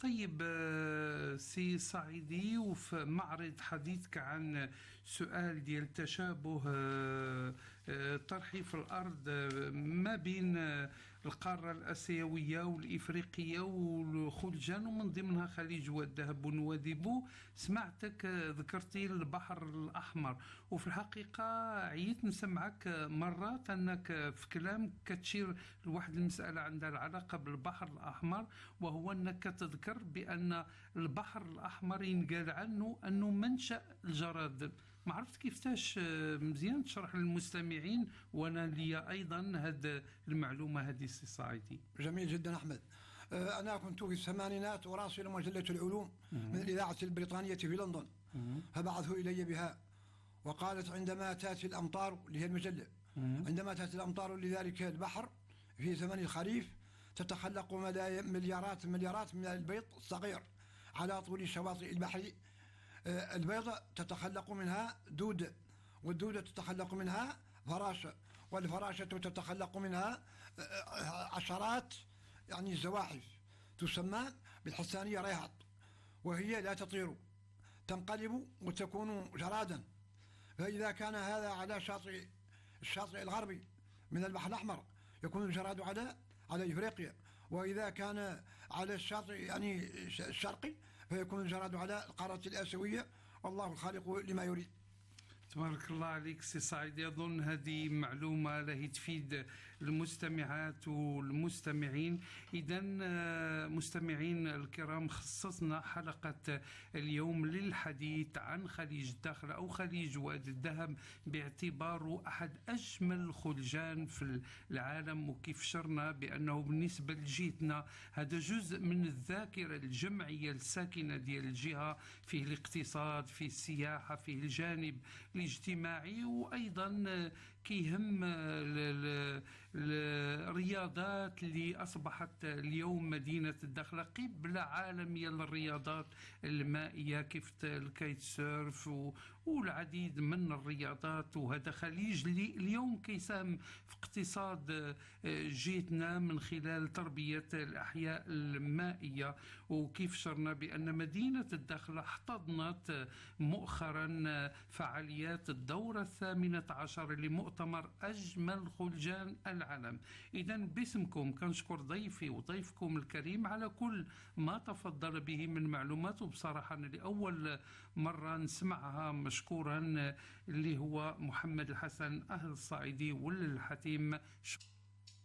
طيب سي صعيدي، وفي معرض حديثك عن سؤال ديال تشابه طرحي في الأرض ما بين القارة الآسيوية والإفريقية والخلجان ومن ضمنها خليج والذهب ونواديبو، سمعتك ذكرتي البحر الأحمر، وفي الحقيقة عييت نسمعك مرات أنك في كلام كتشير لواحد المسألة عندها العلاقة بالبحر الأحمر، وهو أنك تذكر بأن البحر الأحمر ينقال عنه أنه منشأ الجراد. ما عرفت كيفتاش مزيان تشرح للمستمعين وانا لي ايضا هذه المعلومه هذه سي صعيدي. جميل جدا احمد. انا كنت في الثمانينات اراسل مجله العلوم من الاذاعه البريطانيه في لندن، فبعثوا الي بها وقالت عندما تاتي الامطار، اللي هي المجله، عندما تاتي الامطار لذلك البحر في زمن الخريف تتخلق مليارات من البيض الصغير على طول شواطئ البحر. البيضة تتخلق منها دودة، والدودة تتخلق منها فراشة، والفراشة تتخلق منها عشرات يعني الزواحف تسمى بالحسانية ريهط، وهي لا تطير، تنقلب وتكون جرادا. فإذا كان هذا على الشاطئ الغربي من البحر الأحمر يكون الجراد على إفريقيا، وإذا كان على الشاطئ يعني الشرقي فيكون الجراد على القارة الآسيوية، والله الخالق لما يريد. تبارك الله عليك سي سعيد. يظن هذه معلومة له تفيد المستمعات والمستمعين. إذا مستمعين الكرام، خصصنا حلقة اليوم للحديث عن خليج الداخل أو خليج وادي الذهب باعتباره أحد أجمل الخلجان في العالم، وكيف شرنا بأنه بالنسبة لجهتنا هذا جزء من الذاكرة الجمعية الساكنة ديال الجهة، فيه الاقتصاد، فيه السياحة، فيه الجانب الاجتماعي، وأيضا كيهم الرياضات اللي أصبحت اليوم مدينة الداخلة قبلة عالمية للرياضات المائية كيف الكايت سيرف والعديد من الرياضات. وهذا خليج اللي اليوم كيساهم في اقتصاد جيتنا من خلال تربية الأحياء المائية. وكيف شرنا بأن مدينة الداخلة احتضنت مؤخرا فعاليات الدورة 18 لمؤتمر أجمل خلجان العالم. إذا باسمكم كنشكر ضيفي وضيفكم الكريم على كل ما تفضل به من معلومات، وبصراحة أنا لأول مرة نسمعها، مشكورا، اللي هو محمد الحسن أهل الصعيدي والحتيم.